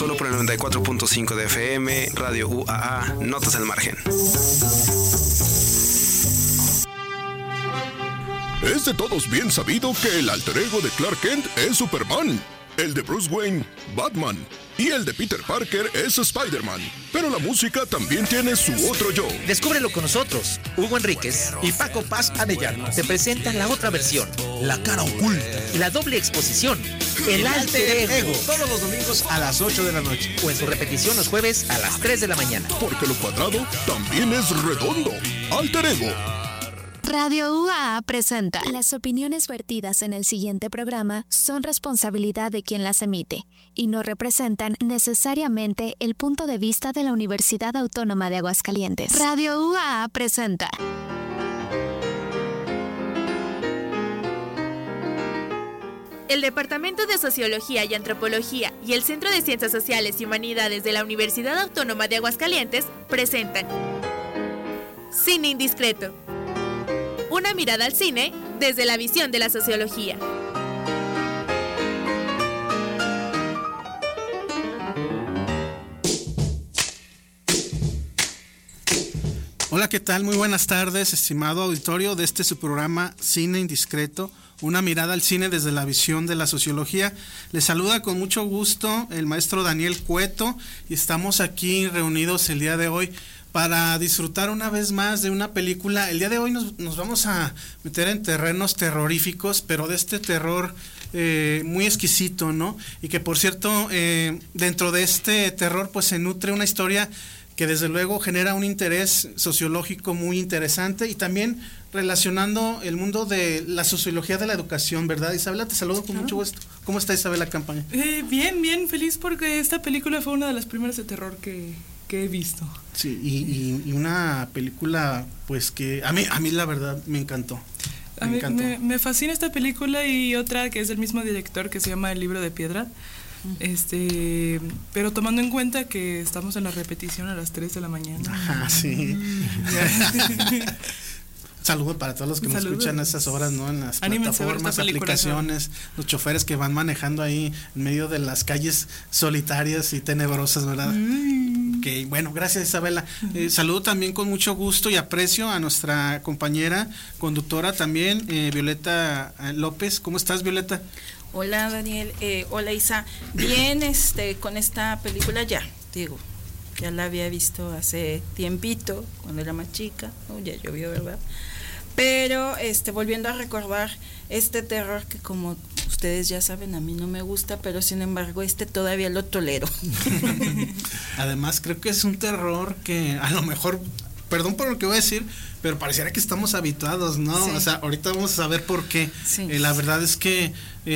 solo por el 94.5 de FM, Radio UAA, Notas al Margen. Es de todos bien sabido que el alter ego de Clark Kent es Superman, el de Bruce Wayne, Batman, y el de Peter Parker es Spider-Man. Pero la música también tiene su otro yo. Descúbrelo con nosotros. Hugo Enríquez y Paco Paz Arellano te presentan la otra versión, la cara oculta, la doble exposición, el alter ego. Todos los domingos a las 8 de la noche o en su repetición los jueves a las 3 de la mañana. Porque lo cuadrado también es redondo. Alter ego. Radio UAA presenta. Las opiniones vertidas en el siguiente programa son responsabilidad de quien las emite y no representan necesariamente el punto de vista de la Universidad Autónoma de Aguascalientes. Radio UAA presenta. El Departamento de Sociología y Antropología y el Centro de Ciencias Sociales y Humanidades de la Universidad Autónoma de Aguascalientes presentan Cine Indiscreto. Una mirada al cine desde la visión de la sociología. Hola, ¿qué tal? Muy buenas tardes, estimado auditorio de su programa Cine Indiscreto, una mirada al cine desde la visión de la sociología. Les saluda con mucho gusto el maestro Daniel Cueto y estamos aquí reunidos el día de hoy para disfrutar una vez más de una película. El día de hoy nos vamos a meter en terrenos terroríficos, pero de este terror muy exquisito, ¿no? Y que por cierto, dentro de este terror pues se nutre una historia que desde luego genera un interés sociológico muy interesante y también relacionando el mundo de la sociología de la educación, ¿verdad? Isabela, te saludo con mucho gusto. ¿Cómo está Isabela Campaña? Bien, feliz porque esta película fue una de las primeras de terror que he visto. Sí, y una película pues que a mí la verdad me encantó. Me fascina esta película y otra que es del mismo director que se llama El Libro de Piedra. Pero tomando en cuenta que estamos en la repetición a las 3 de la mañana. Ajá, sí. Saludo para todos los que nos escuchan a estas horas, ¿no? En las plataformas, aplicaciones, los choferes que van manejando ahí en medio de las calles solitarias y tenebrosas, ¿verdad? Okay, bueno, gracias Isabela. Saludo también con mucho gusto y aprecio a nuestra compañera conductora también, Violeta López. ¿Cómo estás, Violeta? Hola Daniel, hola Isa. Bien, con esta película ya la había visto hace tiempito, cuando era más chica, ¿no? Ya llovió, ¿verdad? Pero volviendo a recordar este terror que, como ustedes ya saben, a mí no me gusta, pero sin embargo todavía lo tolero. Además creo que es un terror que a lo mejor, perdón por lo que voy a decir, pero pareciera que estamos habituados, ¿no? Sí. O sea, ahorita vamos a saber por qué. Sí. La verdad es que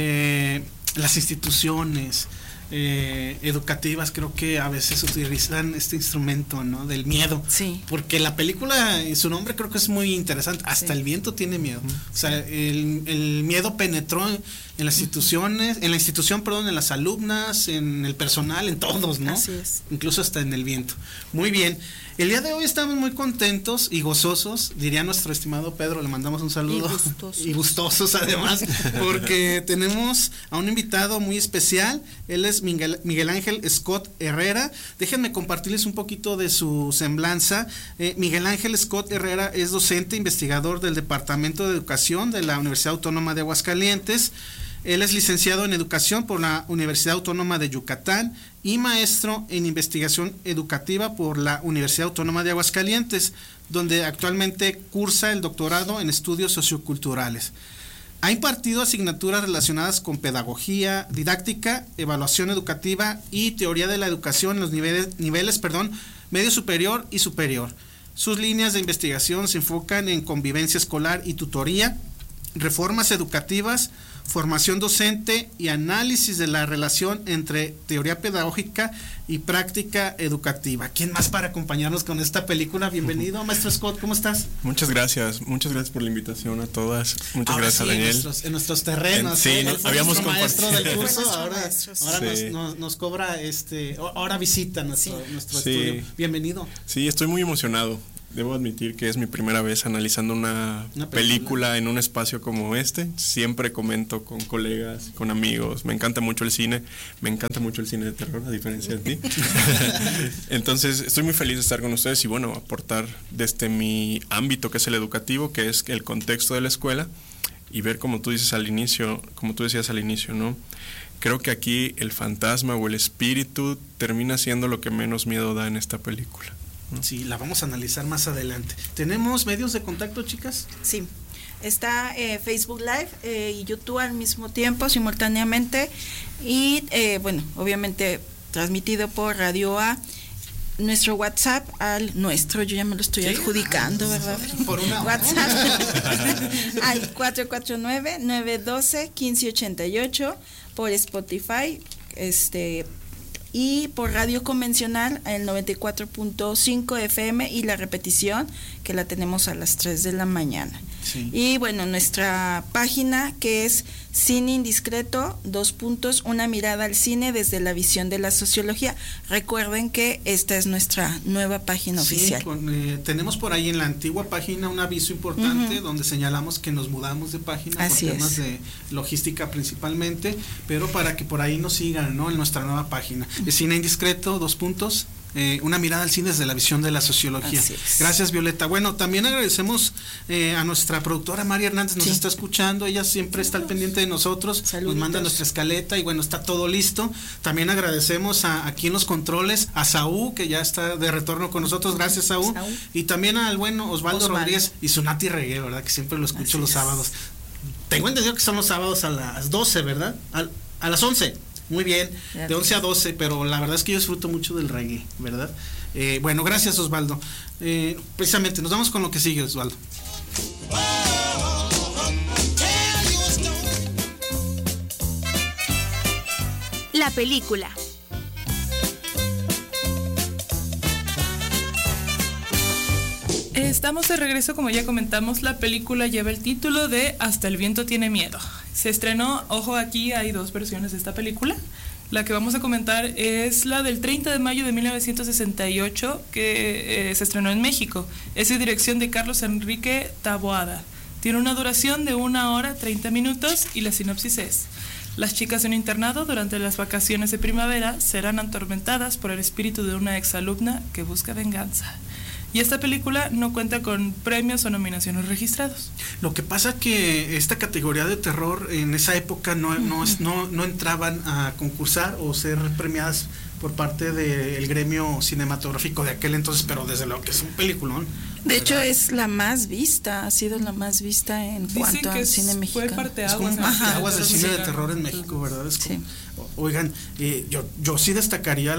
las instituciones educativas creo que a veces utilizan este instrumento, ¿no? Del miedo. Sí. Porque la película, su nombre creo que es muy interesante. Hasta el viento tiene miedo. O sea, el miedo penetró en las instituciones, en las alumnas, en el personal, en todos, ¿no? Así es. Incluso hasta en el viento. Muy bien. El día de hoy estamos muy contentos y gozosos, diría nuestro estimado Pedro, le mandamos un saludo. Y gustosos además, porque tenemos a un invitado muy especial. Él es Miguel Ángel Scott Herrera. Déjenme compartirles un poquito de su semblanza. Miguel Ángel Scott Herrera es docente investigador del Departamento de Educación de la Universidad Autónoma de Aguascalientes. Él es licenciado en Educación por la Universidad Autónoma de Yucatán y maestro en Investigación Educativa por la Universidad Autónoma de Aguascalientes, donde actualmente cursa el doctorado en Estudios Socioculturales. Ha impartido asignaturas relacionadas con pedagogía, didáctica, evaluación educativa y teoría de la educación en los niveles medio superior y superior. Sus líneas de investigación se enfocan en convivencia escolar y tutoría, reformas educativas, formación docente y análisis de la relación entre teoría pedagógica y práctica educativa. ¿Quién más para acompañarnos con esta película? Bienvenido, maestro Scott, ¿cómo estás? Muchas gracias por la invitación a todas. Muchas gracias, Daniel. En nuestros terrenos. Sí, habíamos maestro del curso, ahora sí. nos cobra, ahora visita nuestro estudio. Bienvenido. Sí, estoy muy emocionado. debo admitir que es mi primera vez analizando una película en un espacio como este. Siempre comento con colegas, con amigos. Me encanta mucho el cine. Me encanta mucho el cine de terror, a diferencia de ti. Entonces, estoy muy feliz de estar con ustedes y, bueno, aportar desde mi ámbito, que es el educativo, que es el contexto de la escuela, y ver, como tú decías al inicio, ¿no? Creo que aquí el fantasma o el espíritu termina siendo lo que menos miedo da en esta película, ¿no? Sí, la vamos a analizar más adelante. ¿Tenemos medios de contacto, chicas? Sí, está Facebook Live y YouTube al mismo tiempo, simultáneamente, y bueno, obviamente transmitido por Radio A. Nuestro WhatsApp yo ya me lo estoy adjudicando, ¿verdad? Por una WhatsApp al 449-912-1588, por Spotify, y por radio convencional el 94.5 FM y la repetición que la tenemos a las 3 de la mañana. Sí. Y bueno, nuestra página, que es Cine Indiscreto, una mirada al cine desde la visión de la sociología. Recuerden que esta es nuestra nueva página oficial. Tenemos por ahí en la antigua página un aviso importante donde señalamos que nos mudamos de página. Así por temas es. de logística principalmente, pero para que por ahí nos sigan, ¿no? En nuestra nueva página. Cine Indiscreto, una mirada al cine desde la visión de la sociología. Así es. Gracias, Violeta. Bueno, también agradecemos a nuestra productora María Hernández, nos está escuchando, ella siempre está al pendiente de nosotros. Saluditos. Nos manda nuestra escaleta y bueno, está todo listo. También agradecemos aquí en los controles a Saúl, que ya está de retorno con nosotros. Gracias, Saúl. Y también al bueno Osvaldo Rodríguez y su Nati Reggae, ¿verdad? Que siempre lo escucho los sábados. Tengo entendido que son los sábados a las 12, ¿verdad? A las 11. Muy bien, de 11 a 12, pero la verdad es que yo disfruto mucho del reggae, ¿verdad? Bueno, gracias, Osvaldo. Precisamente, nos vamos con lo que sigue, Osvaldo. La película. Estamos de regreso, como ya comentamos. La película lleva el título de Hasta el viento tiene miedo. Se estrenó, ojo, aquí hay dos versiones de esta película. La que vamos a comentar es la del 30 de mayo de 1968, que se estrenó en México. Es de dirección de Carlos Enrique Taboada. Tiene una duración de 1 hora 30 minutos y la sinopsis es: las chicas de un internado durante las vacaciones de primavera serán atormentadas por el espíritu de una exalumna que busca venganza. Y esta película no cuenta con premios o nominaciones registrados. Lo que pasa que esta categoría de terror en esa época no entraban a concursar o ser premiadas por parte del gremio cinematográfico de aquel entonces, pero desde luego que es un peliculón. De hecho, es la más vista, ha sido la más vista en cuanto al cine mexicano. Fue parteaguas, es como un parteaguas del cine de terror en México, ¿verdad? Es como, oigan, yo sí destacaría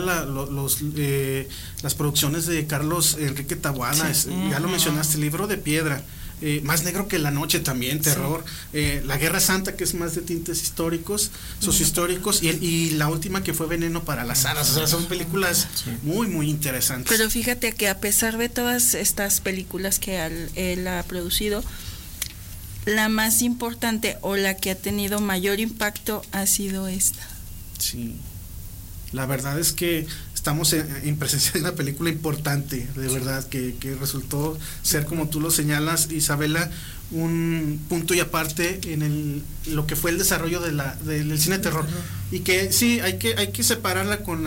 las producciones de Carlos Enrique Taboada. Ya lo mencionaste, El libro de piedra. Más negro que la noche también, terror. La Guerra Santa, que es más de tintes históricos, sociohistóricos, y la última que fue Veneno para las Alas. O sea, son películas muy, muy interesantes. Pero fíjate que a pesar de todas estas películas que él ha producido, la más importante o la que ha tenido mayor impacto ha sido esta. Sí. La verdad es que estamos en presencia de una película importante, de verdad, que resultó ser, como tú lo señalas, Isabela, un punto y aparte en lo que fue el desarrollo del cine de terror. Y que sí, hay que separarla con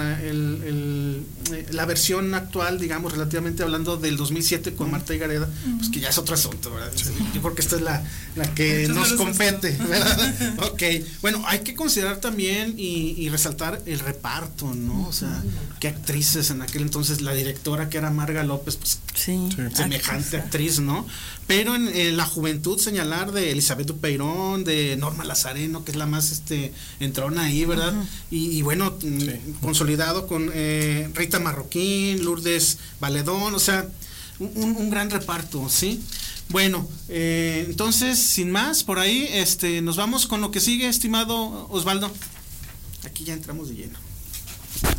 la versión actual, digamos, relativamente hablando del 2007 con Marta y Gareda, pues que ya es otro asunto, ¿verdad? Yo creo que esta es la que nos compete, ¿verdad? Ok, bueno, hay que considerar también y resaltar el reparto, ¿no? O sea, qué actrices en aquel entonces, la directora que era Marga López, pues semejante actriz, ¿no? Pero en la juventud señalar de Elizabeth Dupeirón, de Norma Lazareno, que es la más entrona ahí, ¿verdad? Y bueno, consolidado con Rita Marroquín, Lourdes Valedón, o sea, un gran reparto, ¿sí? Bueno, entonces, sin más, por ahí nos vamos con lo que sigue, estimado Osvaldo. Aquí ya entramos de lleno.